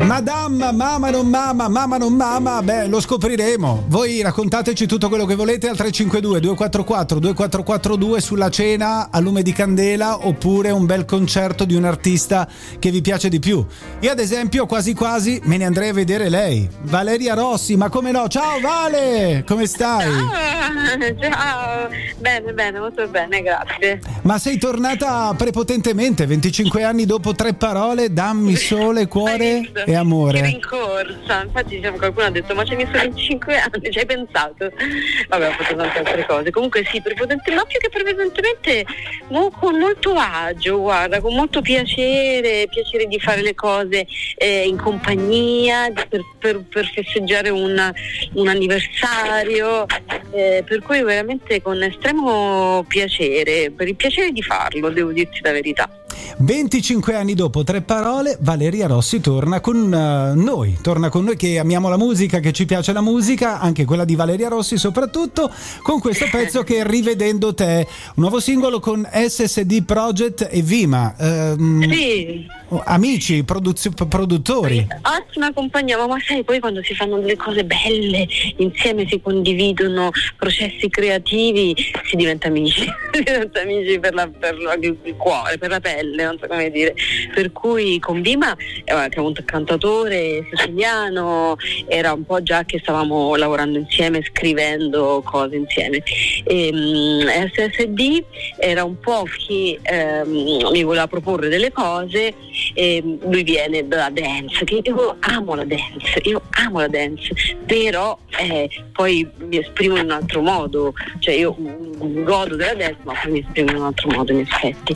Madame, mamma non mama, beh, lo scopriremo. Voi raccontateci tutto quello che volete al 352 244 2442 sulla cena a lume di candela oppure un bel concerto di un artista che vi piace di più. Io ad esempio quasi quasi me ne andrei a vedere lei, Valeria Rossi, ma come no? Ciao Vale, come stai? Ciao, bene, molto bene, grazie. Ma sei tornata prepotentemente, 25 anni dopo Tre parole, dammi sole, cuore e amore. Che rincorsa, infatti diciamo, qualcuno ha detto ma ci hai messo 25 anni, ci hai pensato? Vabbè, ho fatto tante altre cose, comunque sì, prepotentemente, ma più che prepotentemente con molto agio, guarda, con molto piacere di fare le cose in compagnia, per festeggiare un anniversario, per cui veramente con estremo piacere, per il piacere di farlo, devo dirti la verità. 25 anni dopo Tre parole, Valeria Rossi torna con noi che amiamo la musica, che ci piace la musica, anche quella di Valeria Rossi soprattutto, con questo pezzo che è Rivedendo te, un nuovo singolo con SSD Project e Vima. Sì. Amici, produttori. Ottima compagnia, ma sai, poi quando si fanno delle cose belle insieme, si condividono processi creativi, si diventa amici, per il cuore, per la pelle, non so come dire. Per cui con Vima, che è un cantatore siciliano, era un po' già che stavamo lavorando insieme, scrivendo cose insieme. SSD era un po' chi mi voleva proporre delle cose, e lui viene dalla dance, che io amo la dance, però poi mi esprimo in un altro modo, cioè io godo della dance ma poi mi esprimo in un altro modo in effetti,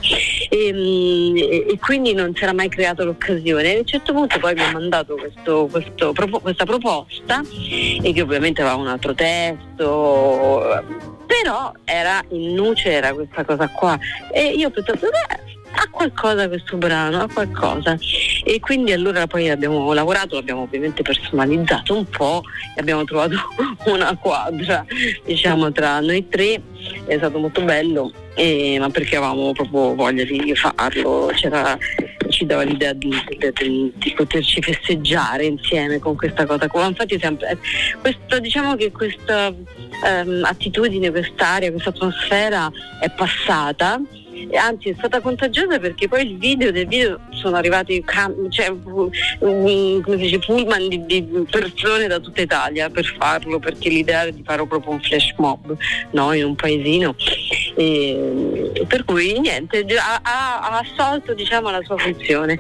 e quindi non si era mai creata l'occasione. E a un certo punto poi mi ha mandato questa proposta, e che ovviamente aveva un altro testo, però era in nuce, era questa cosa qua, e io ho pensato ha qualcosa questo brano, ha qualcosa, e quindi allora poi abbiamo lavorato, l'abbiamo ovviamente personalizzato un po' e abbiamo trovato una quadra, diciamo, tra noi tre. È stato molto bello, ma perché avevamo proprio voglia di farlo, ci dava l'idea di poterci festeggiare insieme con questa cosa qua. Infatti sempre diciamo che questa attitudine, quest'aria, questa atmosfera è passata, anzi è stata contagiosa, perché poi del video sono arrivati come si dice, pullman di persone da tutta Italia per farlo, perché l'idea era di fare proprio un flash mob, no, in un paesino, e per cui niente, ha assolto, diciamo, la sua funzione.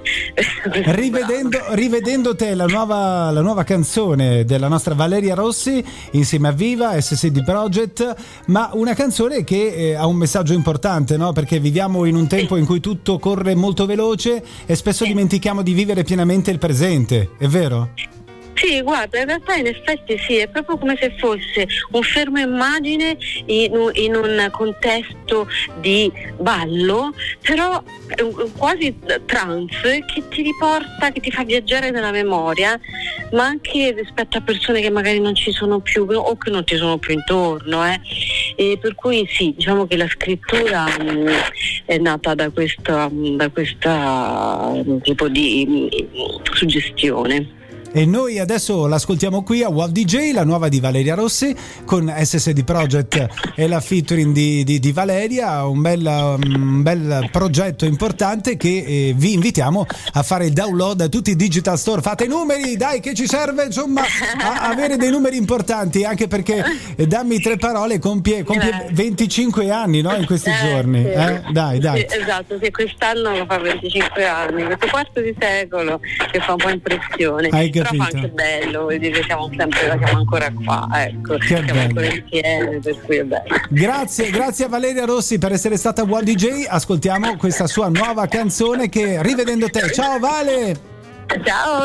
Rivedendo te, la nuova canzone della nostra Valeria Rossi insieme a Viva, SSD Project, ma una canzone che ha un messaggio importante, no? Perché viviamo in un tempo in cui tutto corre molto veloce e spesso dimentichiamo di vivere pienamente il presente, è vero? Sì, guarda, in realtà in effetti sì, è proprio come se fosse un fermo immagine in un contesto di ballo, però quasi trance, che ti riporta, che ti fa viaggiare nella memoria, ma anche rispetto a persone che magari non ci sono più o che non ti sono più intorno, e per cui sì, diciamo che la scrittura è nata da questa tipo di suggestione. E noi adesso l'ascoltiamo qui a Wow DJ, la nuova di Valeria Rossi con SSD Project e la featuring di Valeria, un bel progetto importante che vi invitiamo a fare il download da tutti i digital store. Fate numeri, dai, che ci serve insomma avere dei numeri importanti, anche perché Dammi Tre parole compie 25 anni, no, in questi giorni, dai. Sì, esatto, sì, quest'anno lo fa 25 anni, questo quarto di secolo, che fa un po' impressione. Però fa anche bello, vuol dire che siamo ancora qua, ecco, siamo ancora insieme, per cui è bello. Grazie a Valeria Rossi per essere stata Wow DJ. Ascoltiamo questa sua nuova canzone che Rivedendo te. Ciao Vale! Ciao!